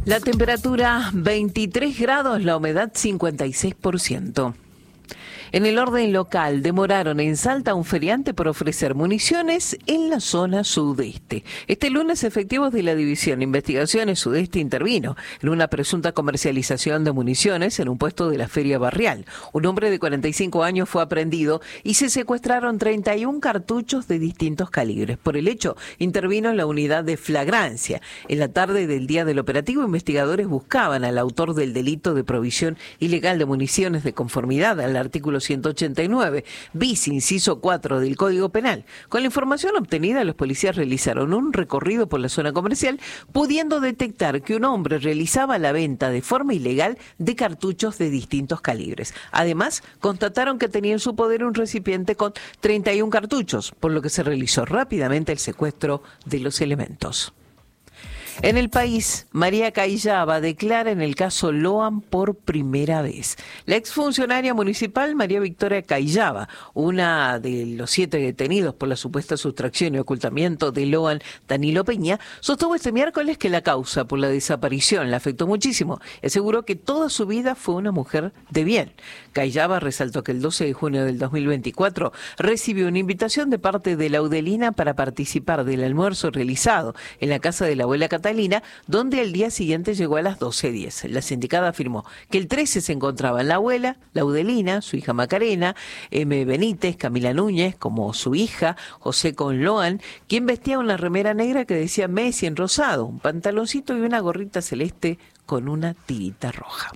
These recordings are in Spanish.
La temperatura 23 grados, la humedad 56%. En el orden local, demoraron en Salta a un feriante por ofrecer municiones en la zona sudeste. Este lunes, efectivos de la División de Investigaciones Sudeste intervino en una presunta comercialización de municiones en un puesto de la Feria Barrial. Un hombre de 45 años fue aprehendido y se secuestraron 31 cartuchos de distintos calibres. Por el hecho, intervino la unidad de flagrancia. En la tarde del día del operativo, investigadores buscaban al autor del delito de provisión ilegal de municiones de conformidad al artículo 189, bis inciso 4 del Código Penal. Con la información obtenida, los policías realizaron un recorrido por la zona comercial, pudiendo detectar que un hombre realizaba la venta de forma ilegal de cartuchos de distintos calibres. Además, constataron que tenía en su poder un recipiente con 31 cartuchos, por lo que se realizó rápidamente el secuestro de los elementos. En el país, María Cayllaba declara en el caso Loan por primera vez. La exfuncionaria municipal María Victoria Cayllaba, una de los 7 detenidos por la supuesta sustracción y ocultamiento de Loan Danilo Peña, sostuvo este miércoles que la causa por la desaparición la afectó muchísimo. Aseguró que toda su vida fue una mujer de bien. Cayllaba resaltó que el 12 de junio del 2024 recibió una invitación de parte de la Udelina para participar del almuerzo realizado en la casa de la abuela Catalina, donde al día siguiente llegó a las 12:10. La sindicada afirmó que el 13 se encontraban la abuela, la Udelina, su hija Macarena, M. Benítez, Camila Núñez, como su hija, José con Loan, quien vestía una remera negra que decía Messi en rosado, un pantaloncito y una gorrita celeste con una tirita roja.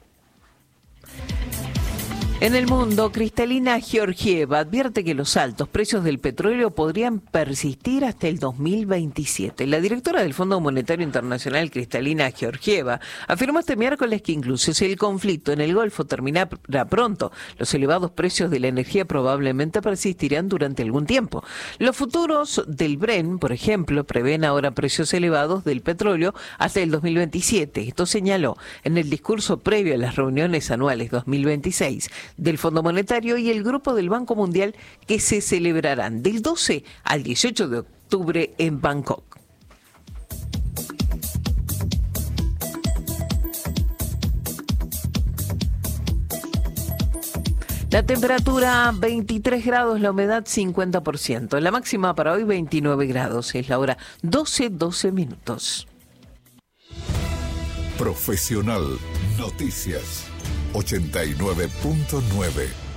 En el mundo, Kristalina Georgieva advierte que los altos precios del petróleo podrían persistir hasta el 2027. La directora del Fondo Monetario Internacional, Kristalina Georgieva, afirmó este miércoles que incluso si el conflicto en el Golfo terminara pronto, los elevados precios de la energía probablemente persistirán durante algún tiempo. Los futuros del Brent, por ejemplo, prevén ahora precios elevados del petróleo hasta el 2027. Esto señaló en el discurso previo a las reuniones anuales 2026 del Fondo Monetario y el Grupo del Banco Mundial, que se celebrarán del 12 al 18 de octubre en Bangkok. La temperatura 23 grados, la humedad 50%. La máxima para hoy 29 grados. Es la hora 12 minutos. Profesional Noticias 89.9.